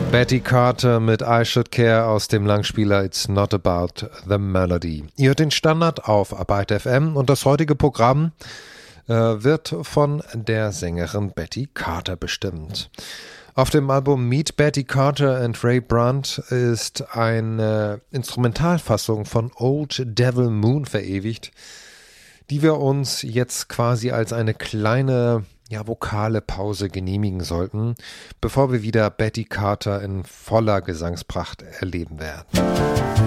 Betty Carter mit I Should Care aus dem Langspieler It's Not About the Melody. Ihr hört den Standard auf Arbeit FM und das heutige Programm wird von der Sängerin Betty Carter bestimmt. Auf dem Album Meet Betty Carter and Ray Brandt ist eine Instrumentalfassung von Old Devil Moon verewigt, die wir uns jetzt quasi als eine kleine vokale Pause genehmigen sollten, bevor wir wieder Betty Carter in voller Gesangspracht erleben werden.